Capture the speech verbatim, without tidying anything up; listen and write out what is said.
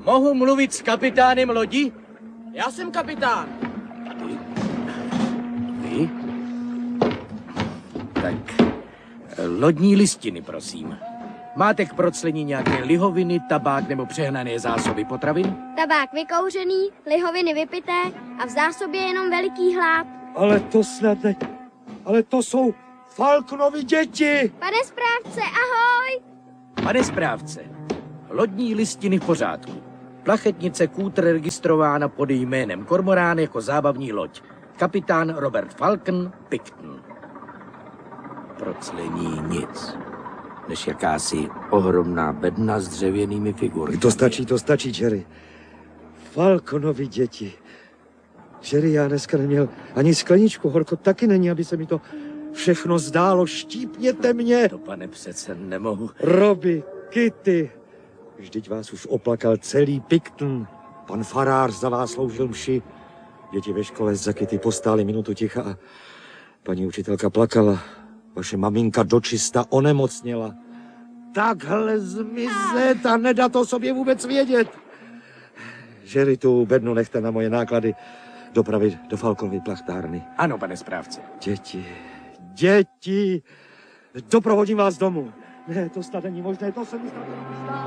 Mohu mluvit s kapitánem lodi? Já jsem kapitán. Vy? Vy? Tak, lodní listiny, prosím. Máte k proclení nějaké lihoviny, tabák nebo přehnané zásoby potravin? Tabák vykouřený, lihoviny vypité a v zásobě jenom veliký hlad. Ale to snad ne... Ale to jsou Falknovi děti! Pane správce, ahoj! Pane správce, lodní listiny v pořádku. Plachetnice Kútr registrována pod jménem Kormorán jako zábavní loď. Kapitán Robert Falcon, Picton. Proclení nic, než jakási ohromná bedna s dřevěnými figurkami. To stačí, to stačí, Jerry. Falconovi děti. Jerry, já dneska neměl ani skleničku, horko taky není, aby se mi to všechno zdálo. Štípněte mě! To, pane, přece nemohu. Robbie, Kitty, vždyť vás už oplakal celý Picton. Pan farář za vás sloužil mši. Děti ve škole za Kitty postály minutu ticha a paní učitelka plakala. Vaše maminka dočista onemocněla. Takhle zmizet a nedat o sobě vůbec vědět. Jerry, tu bednu nechte na moje náklady dopravit do Falconovy plachtárny. Ano, pane správce. Děti, děti, doprovodím vás domů. Ne, to snad není možné, to se mi snad nemůže stát.